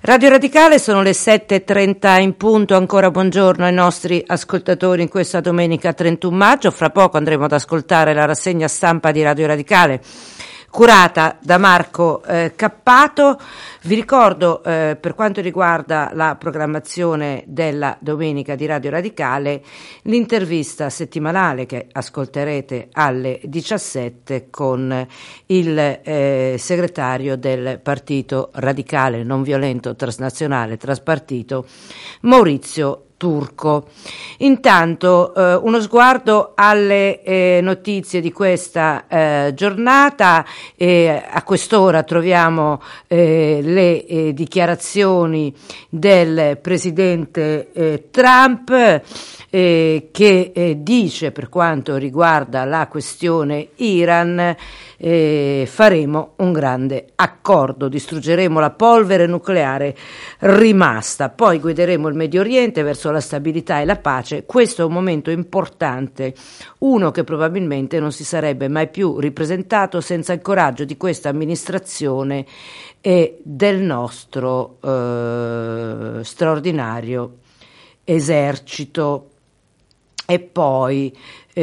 Radio Radicale, sono le 7:30 in punto. Ancora buongiorno ai nostri ascoltatori in questa domenica 31 maggio. Fra poco andremo ad ascoltare la rassegna stampa di Radio Radicale curata da Marco Cappato. Vi ricordo per quanto riguarda la programmazione della domenica di Radio Radicale l'intervista settimanale che ascolterete alle 17 con il segretario del Partito Radicale Non Violento Transnazionale Traspartito Maurizio Turco. Intanto uno sguardo alle notizie di questa giornata. A quest'ora troviamo le dichiarazioni del presidente Trump che dice, per quanto riguarda la questione Iran, faremo un grande accordo, distruggeremo la polvere nucleare rimasta, poi guideremo il Medio Oriente verso la stabilità e la pace. Questo è un momento importante, uno che probabilmente non si sarebbe mai più ripresentato senza il coraggio di questa amministrazione e del nostro straordinario esercito. E poi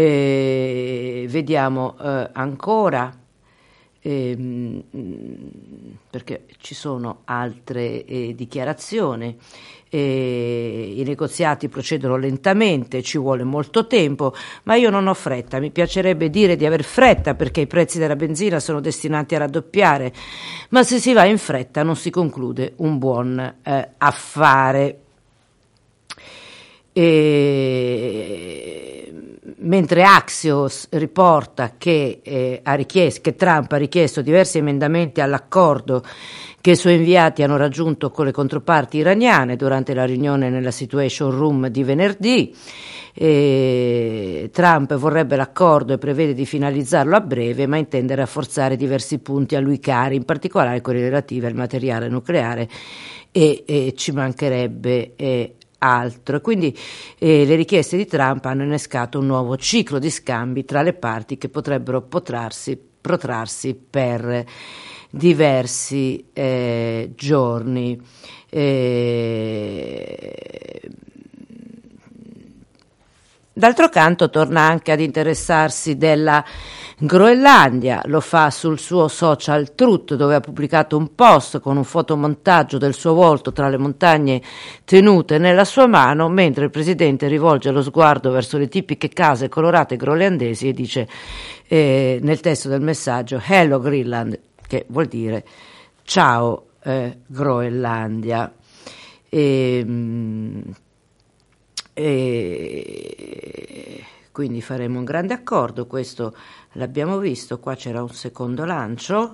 vediamo ancora, perché ci sono altre dichiarazioni. I negoziati procedono lentamente, ci vuole molto tempo, ma io non ho fretta. Mi piacerebbe dire di aver fretta perché i prezzi della benzina sono destinati a raddoppiare, ma se si va in fretta non si conclude un buon affare. Mentre Axios riporta che Trump ha richiesto diversi emendamenti all'accordo che i suoi inviati hanno raggiunto con le controparti iraniane durante la riunione nella Situation Room di venerdì. Trump vorrebbe l'accordo e prevede di finalizzarlo a breve, ma intende rafforzare diversi punti a lui cari, in particolare quelli relativi al materiale nucleare e ci mancherebbe altro. Quindi le richieste di Trump hanno innescato un nuovo ciclo di scambi tra le parti che potrebbero protrarsi per diversi giorni. D'altro canto torna anche ad interessarsi della Groenlandia, lo fa sul suo social Truth, dove ha pubblicato un post con un fotomontaggio del suo volto tra le montagne tenute nella sua mano, mentre il presidente rivolge lo sguardo verso le tipiche case colorate groenlandesi e dice nel testo del messaggio "Hello Greenland", che vuol dire ciao Groenlandia. Quindi faremo un grande accordo, questo l'abbiamo visto. Qua c'era un secondo lancio,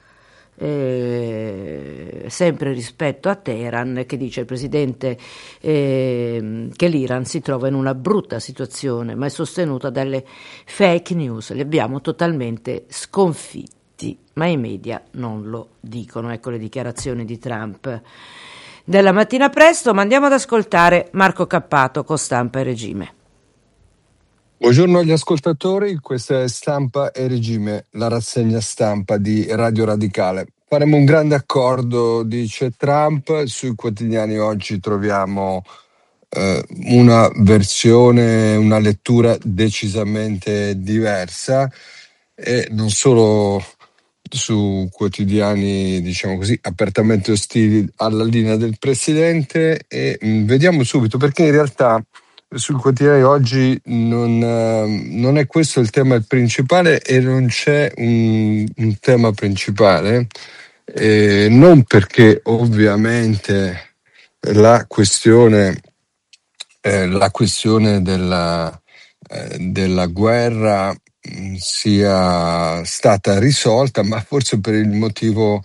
sempre rispetto a Teheran, che dice il presidente che l'Iran si trova in una brutta situazione, ma è sostenuta dalle fake news. Li abbiamo totalmente sconfitti, ma i media non lo dicono. Ecco le dichiarazioni di Trump della mattina presto, ma andiamo ad ascoltare Marco Cappato con Stampa e Regime. Buongiorno agli ascoltatori, questa è Stampa e Regime, la rassegna stampa di Radio Radicale. Faremo un grande accordo, dice Trump. Sui quotidiani oggi troviamo una versione, una lettura decisamente diversa, e non solo su quotidiani, diciamo così, apertamente ostili alla linea del presidente. E vediamo subito, perché in realtà sul quotidiano oggi non è questo il tema principale, e non c'è un tema principale, non perché ovviamente la questione della guerra sia stata risolta, ma forse per il motivo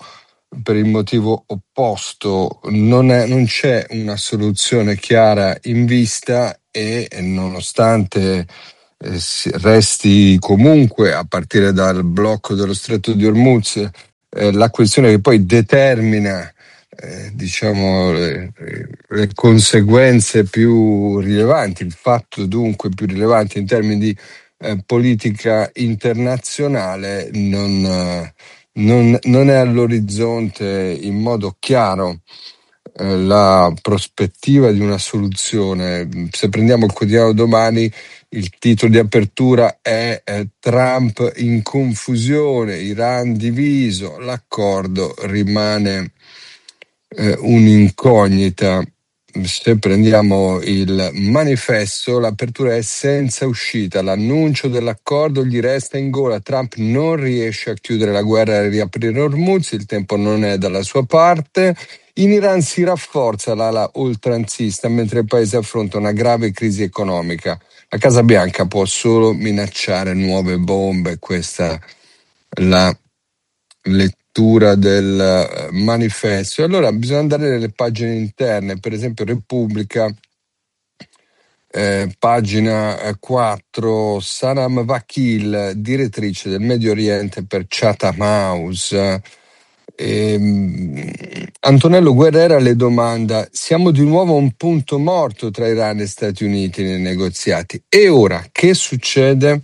opposto. Non c'è una soluzione chiara in vista, e nonostante resti comunque, a partire dal blocco dello Stretto di Hormuz, la questione che poi determina diciamo le conseguenze più rilevanti, il fatto dunque più rilevante in termini di politica internazionale, non è all'orizzonte in modo chiaro. la prospettiva di una soluzione. Se prendiamo il quotidiano Domani, il titolo di apertura è Trump in confusione, Iran diviso, l'accordo rimane un'incognita. Se prendiamo il Manifesto, l'apertura è senza uscita, l'annuncio dell'accordo gli resta in gola, Trump non riesce a chiudere la guerra e riaprire Hormuz, il tempo non è dalla sua parte. In Iran si rafforza l'ala oltranzista mentre il paese affronta una grave crisi economica. La Casa Bianca può solo minacciare nuove bombe, questa è la lettura del Manifesto. Allora bisogna andare nelle pagine interne, per esempio Repubblica, pagina 4, Sanam Vakil, direttrice del Medio Oriente per Chatham House. Antonello Guerrera le domanda: siamo di nuovo a un punto morto tra Iran e Stati Uniti nei negoziati, e ora che succede?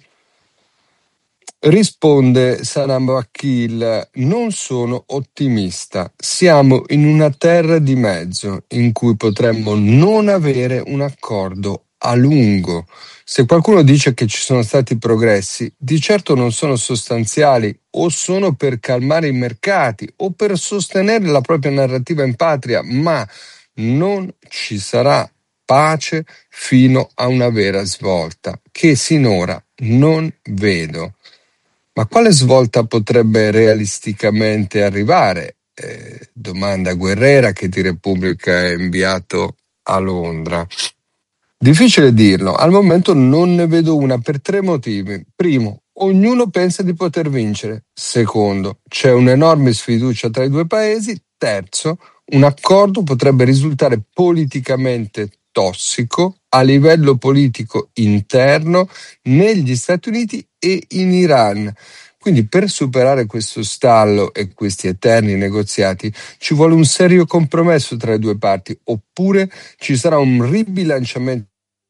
Risponde Sanam Vakil: non sono ottimista, siamo in una terra di mezzo in cui potremmo non avere un accordo a lungo. Se qualcuno dice che ci sono stati progressi, di certo non sono sostanziali, o sono per calmare i mercati o per sostenere la propria narrativa in patria, ma non ci sarà pace fino a una vera svolta, che sinora non vedo. Ma quale svolta potrebbe realisticamente arrivare? Domanda Guerrera, che di Repubblica è inviato a Londra. Difficile dirlo, al momento non ne vedo una per 3 motivi. Primo, ognuno pensa di poter vincere. Secondo, c'è un'enorme sfiducia tra i due paesi. Terzo, un accordo potrebbe risultare politicamente tossico a livello politico interno negli Stati Uniti e in Iran. Quindi per superare questo stallo e questi eterni negoziati ci vuole un serio compromesso tra le due parti, oppure ci sarà un ribilanciamento.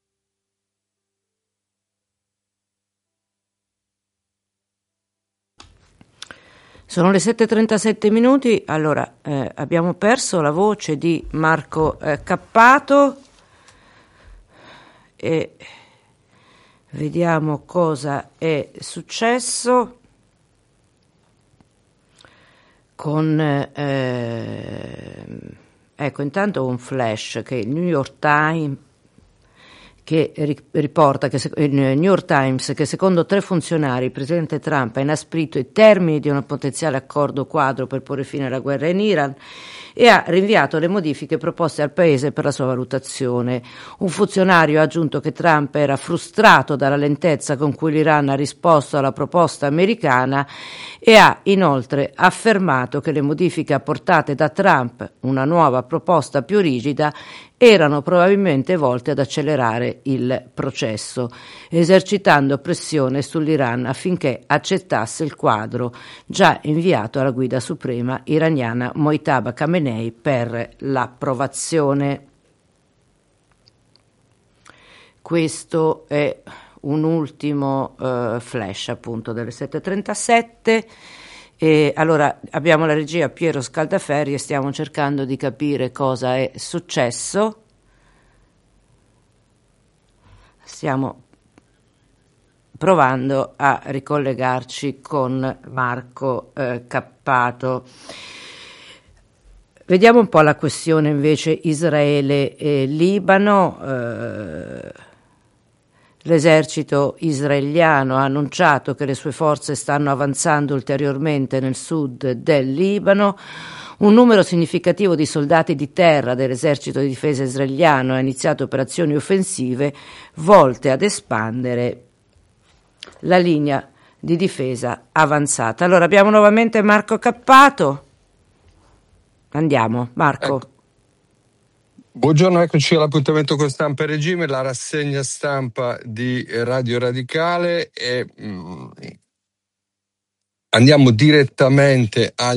Sono le 7:37 minuti, allora abbiamo perso la voce di Marco Cappato e vediamo cosa è successo con ecco, intanto un flash che il New York Times che riporta che il New York Times che secondo 3 funzionari il presidente Trump ha inasprito i termini di un potenziale accordo quadro per porre fine alla guerra in Iran e ha rinviato le modifiche proposte al paese per la sua valutazione. Un funzionario ha aggiunto che Trump era frustrato dalla lentezza con cui l'Iran ha risposto alla proposta americana e ha inoltre affermato che le modifiche apportate da Trump, una nuova proposta più rigida, erano probabilmente volte ad accelerare il processo, esercitando pressione sull'Iran affinché accettasse il quadro già inviato alla guida suprema iraniana Mojtaba Khamenei per l'approvazione. Questo è un ultimo flash appunto delle 7:37. E allora abbiamo la regia Piero Scaldaferri e stiamo cercando di capire cosa è successo. Stiamo provando a ricollegarci con Marco Cappato. Vediamo un po' la questione invece Israele e Libano. L'esercito israeliano ha annunciato che le sue forze stanno avanzando ulteriormente nel sud del Libano. Un numero significativo di soldati di terra dell'esercito di difesa israeliano ha iniziato operazioni offensive volte ad espandere la linea di difesa avanzata. Allora abbiamo nuovamente Marco Cappato. Andiamo, Marco. Ecco. Buongiorno, eccoci all'appuntamento con Stampa e Regime, la rassegna stampa di Radio Radicale e andiamo direttamente agli